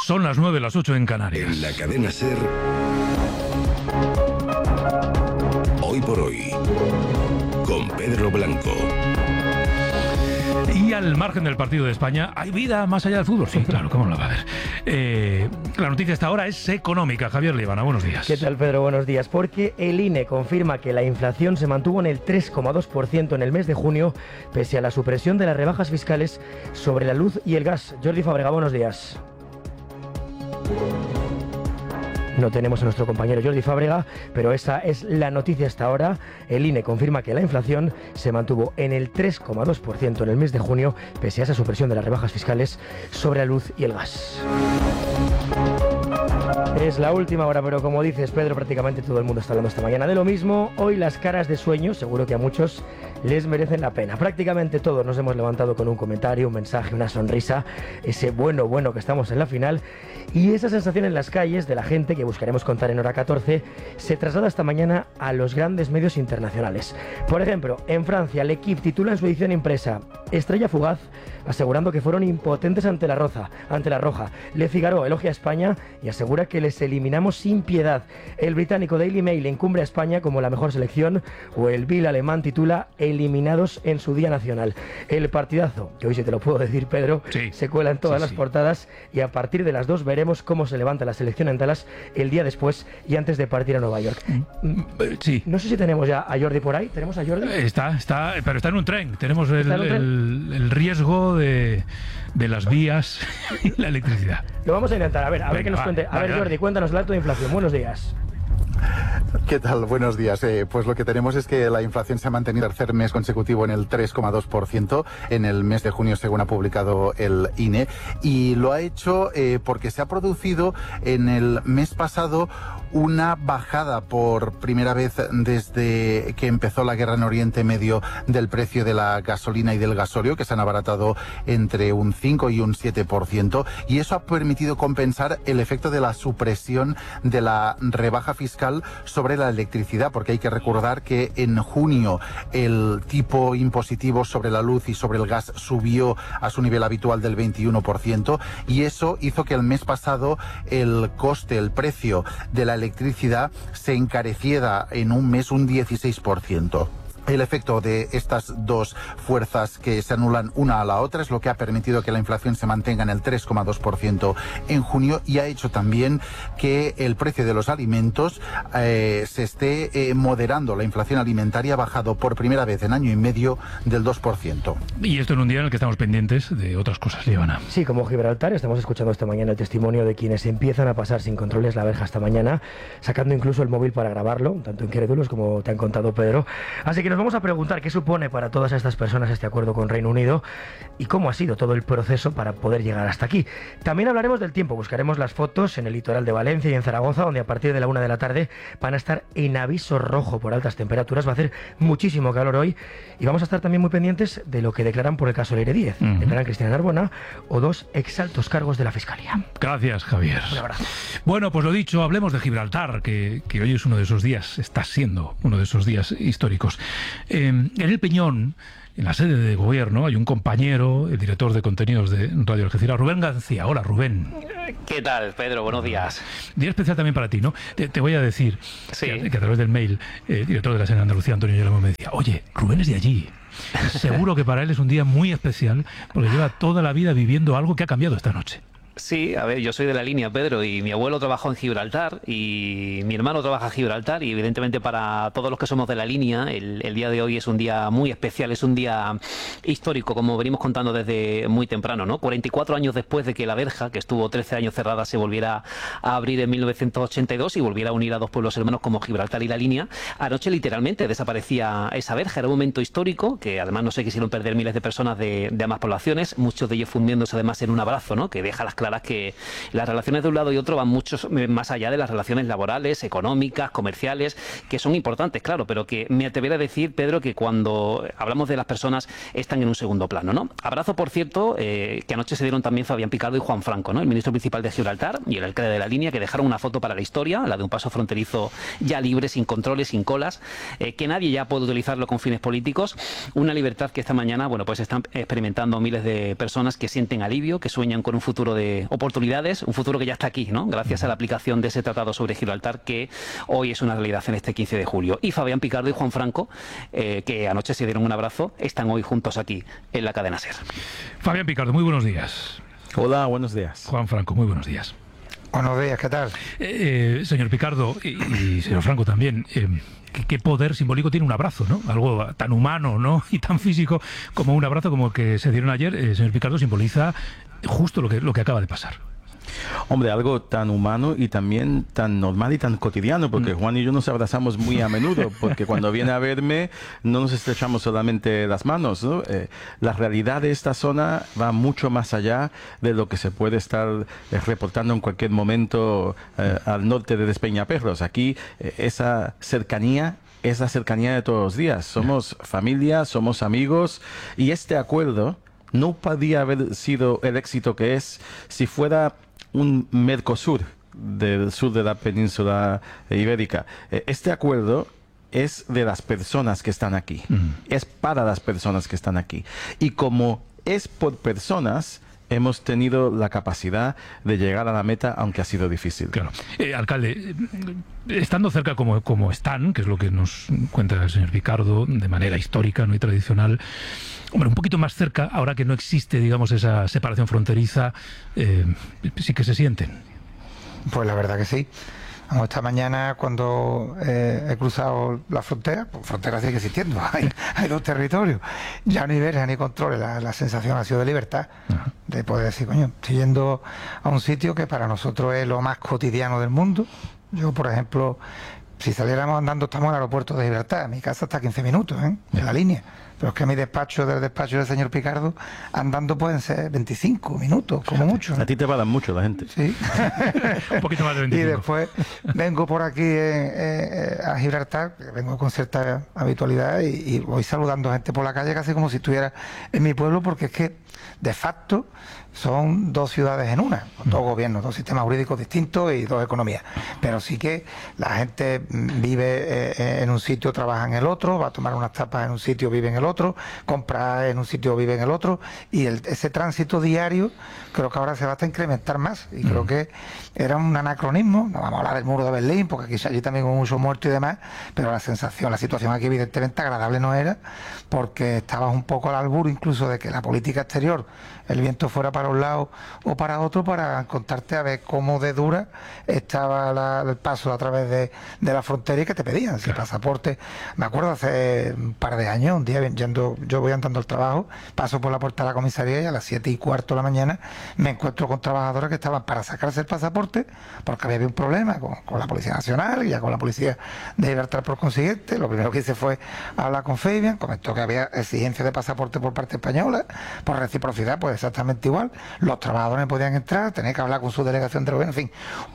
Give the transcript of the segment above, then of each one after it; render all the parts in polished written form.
Son las 9, las 8 en Canarias. En la cadena SER, Hoy por Hoy, con Pedro Blanco. Y al margen del partido de España, ¿hay vida más allá del fútbol? Sí, claro, ¿cómo no la va a haber? La noticia hasta ahora es económica. Javier Líbana, buenos días. ¿Qué tal, Pedro? Buenos días. Porque el INE confirma que la inflación se mantuvo en el 3,2% en el mes de junio, pese a la supresión de las rebajas fiscales sobre la luz y el gas. Jordi Fábrega, buenos días. No tenemos a nuestro compañero Jordi Fábrega, pero esa es la noticia hasta ahora. El INE confirma que la inflación se mantuvo en el 3,2% en el mes de junio, pese a esa supresión de las rebajas fiscales sobre la luz y el gas. Es la última hora, pero como dices, Pedro, prácticamente todo el mundo está hablando esta mañana de lo mismo. Hoy las caras de sueño, seguro que a muchos les merecen la pena. Prácticamente todos nos hemos levantado con un comentario, un mensaje, una sonrisa, ese bueno que estamos en la final. Y esa sensación en las calles de la gente, que buscaremos contar en hora 14, se traslada esta mañana a los grandes medios internacionales. Por ejemplo, en Francia, L'Équipe titula en su edición impresa "Estrella fugaz", asegurando que fueron impotentes ante la Roja. Le Figaro elogia a España y asegura que les eliminamos sin piedad. El británico Daily Mail encumbra a España como la mejor selección, o el Bill alemán titula "Eliminados en su día nacional". El partidazo, que hoy sí te lo puedo decir, Pedro, sí, se cuela en todas las portadas, y a partir de las 2 veremos cómo se levanta la selección en Dallas el día después y antes de partir a Nueva York. Sí. No sé si tenemos ya a Jordi por ahí. ¿Tenemos a Jordi? Está, pero está en un tren. Tenemos el riesgo de las vías y la electricidad. Lo vamos a intentar. A ver qué nos cuente. A ver, vale. Jordi, cuéntanos el dato de inflación. Buenos días. ¿Qué tal? Buenos días. Pues lo que tenemos es que la inflación se ha mantenido el tercer mes consecutivo en el 3,2% en el mes de junio, según ha publicado el INE, y lo ha hecho porque se ha producido en el mes pasado una bajada por primera vez desde que empezó la guerra en Oriente Medio del precio de la gasolina y del gasóleo, que se han abaratado entre un 5 y un 7%, y eso ha permitido compensar el efecto de la supresión de la rebaja fiscal sobre la electricidad, porque hay que recordar que en junio el tipo impositivo sobre la luz y sobre el gas subió a su nivel habitual del 21%, y eso hizo que el mes pasado el precio de la electricidad se encareciera en un mes un 16%. El efecto de estas dos fuerzas que se anulan una a la otra es lo que ha permitido que la inflación se mantenga en el 3,2% en junio, y ha hecho también que el precio de los alimentos se esté moderando. La inflación alimentaria ha bajado por primera vez en año y medio del 2%. Y esto en un día en el que estamos pendientes de otras cosas, Líbana. Sí, como Gibraltar, estamos escuchando esta mañana el testimonio de quienes empiezan a pasar sin controles la verja esta mañana, sacando incluso el móvil para grabarlo, tanto incrédulos como te han contado, Pedro. Así que nos vamos a preguntar qué supone para todas estas personas este acuerdo con Reino Unido y cómo ha sido todo el proceso para poder llegar hasta aquí. También hablaremos del tiempo, buscaremos las fotos en el litoral de Valencia y en Zaragoza, donde a partir de la 1 de la tarde van a estar en aviso rojo por altas temperaturas. Va a hacer muchísimo calor hoy, y vamos a estar también muy pendientes de lo que declaran por el caso Leire 10. Declaran Cristina Narbona o 2 exaltos cargos de la Fiscalía. Gracias, Javier. Un abrazo. Bueno, pues lo dicho, hablemos de Gibraltar, que hoy es uno de esos días, está siendo uno de esos días históricos. En El Peñón, en la sede de gobierno, hay un compañero, el director de contenidos de Radio Algeciras, Rubén García. Hola, Rubén. ¿Qué tal, Pedro? Buenos días. Día especial también para ti, ¿no? Te voy a decir sí, que a través del mail, el director de la sede de Andalucía, Antonio Yelamo, me decía: oye, Rubén es de allí. Seguro que para él es un día muy especial, porque lleva toda la vida viviendo algo que ha cambiado esta noche. Sí, a ver, yo soy de la línea, Pedro, y mi abuelo trabajó en Gibraltar y mi hermano trabaja en Gibraltar, y evidentemente para todos los que somos de la línea, el día de hoy es un día muy especial, es un día histórico, como venimos contando desde muy temprano, ¿no? 44 años después de que la verja, que estuvo 13 años cerrada, se volviera a abrir en 1982 y volviera a unir a dos pueblos hermanos como Gibraltar y la línea. Anoche literalmente desaparecía esa verja, era un momento histórico que además no se quisieron perder miles de personas de ambas poblaciones, muchos de ellos fundiéndose además en un abrazo, ¿no? Que deja las claras que las relaciones de un lado y otro van mucho más allá de las relaciones laborales, económicas, comerciales, que son importantes, claro, pero que me atrevería a decir, Pedro, que cuando hablamos de las personas están en un segundo plano, ¿no? Abrazo, por cierto, que anoche se dieron también Fabián Picardo y Juan Franco, ¿no? El ministro principal de Gibraltar y el alcalde de la línea, que dejaron una foto para la historia, la de un paso fronterizo ya libre, sin controles, sin colas, que nadie ya puede utilizarlo con fines políticos, una libertad que esta mañana, bueno, pues están experimentando miles de personas que sienten alivio, que sueñan con un futuro de de oportunidades, un futuro que ya está aquí, ¿no? Gracias a la aplicación de ese tratado sobre Gibraltar que hoy es una realidad en este 15 de julio. Y Fabián Picardo y Juan Franco, que anoche se dieron un abrazo, están hoy juntos aquí en la cadena SER. Fabián Picardo, muy buenos días. Hola, buenos días. Juan Franco, muy buenos días. Buenos días, ¿qué tal? Señor Picardo y señor Franco también, ¿qué poder simbólico tiene un abrazo, ¿no? Algo tan humano, ¿no? Y tan físico como un abrazo como el que se dieron ayer. Señor Picardo, simboliza justo lo que acaba de pasar. Hombre, algo tan humano y también tan normal y tan cotidiano, porque Juan y yo nos abrazamos muy a menudo, porque cuando viene a verme no nos estrechamos solamente las manos, ¿no? La realidad de esta zona va mucho más allá de lo que se puede estar reportando en cualquier momento al norte de Despeñaperros. Aquí esa cercanía es la cercanía de todos los días. Somos familia, somos amigos, y este acuerdo no podía haber sido el éxito que es si fuera un Mercosur del sur de la península ibérica. Este acuerdo es de las personas que están aquí, es para las personas que están aquí. Y como es por personas, hemos tenido la capacidad de llegar a la meta, aunque ha sido difícil. Claro. Alcalde, estando cerca como están, que es lo que nos cuenta el señor Picardo, de manera histórica, no y tradicional, hombre, un poquito más cerca, ahora que no existe, digamos, esa separación fronteriza, sí que se sienten. Pues la verdad que sí. Vamos, esta mañana cuando he cruzado la frontera, pues frontera sigue existiendo, hay dos territorios, ya ni verja ni controles, la sensación ha sido de libertad, de poder decir, coño, estoy yendo a un sitio que para nosotros es lo más cotidiano del mundo. Yo, por ejemplo, si saliéramos andando, estamos en el aeropuerto de Gibraltar, mi casa está a 15 minutos, de la línea. Pero es que mi despacho del señor Picardo, andando pueden ser 25 minutos, como mucho, ¿no? A ti te pagan mucho la gente. Sí. Un poquito más de 25. Y después vengo por aquí a Gibraltar, que vengo con cierta habitualidad, y voy saludando a gente por la calle casi como si estuviera en mi pueblo, porque es que, de facto, son dos ciudades en una, dos gobiernos, dos sistemas jurídicos distintos y dos economías. Pero sí que la gente vive en un sitio, trabaja en el otro, va a tomar unas tapas en un sitio, vive en el otro, compra en un sitio, vive en el otro, y ese tránsito diario creo que ahora se va hasta incrementar más, y creo que era un anacronismo. No vamos a hablar del muro de Berlín, porque quizá allí también hubo muchos muertos y demás, pero la situación aquí evidentemente agradable no era, porque estabas un poco al albur incluso de que la política exterior, el viento fuera para un lado o para otro, para contarte a ver cómo de dura estaba el paso a través de la frontera y que te pedían el pasaporte. Me acuerdo hace un par de años, un día yo voy andando al trabajo, paso por la puerta de la comisaría y a las 7:15 de la mañana me encuentro con trabajadores que estaban para sacarse el pasaporte porque había un problema con la Policía Nacional y ya con la Policía de Gibraltar por consiguiente. Lo primero que hice fue hablar con Fabián, comentó que había exigencia de pasaporte por parte española, por reciprocidad, pues exactamente igual. Los trabajadores podían entrar, tenía que hablar con su delegación de gobierno, en fin,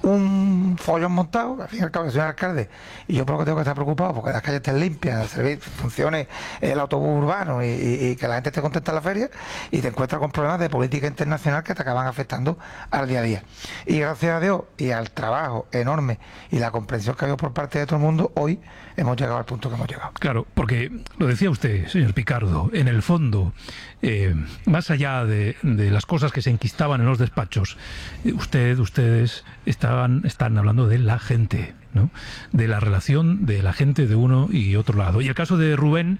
un follón montado. Al fin y al cabo, yo soy alcalde y yo creo que tengo que estar preocupado porque las calles estén limpias, el servicio funcione, el autobús urbano y que la gente esté contenta en la feria, y te encuentras con problemas de política internacional que te acaban afectando al día a día. Y gracias a Dios y al trabajo enorme y la comprensión que ha habido por parte de todo el mundo, hoy hemos llegado al punto que hemos llegado. Claro, porque lo decía usted, señor Picardo, en el fondo, más allá de las cosas que se enquistaban en los despachos, ustedes están hablando de la gente, ¿no? De la relación de la gente de uno y otro lado. Y el caso de Rubén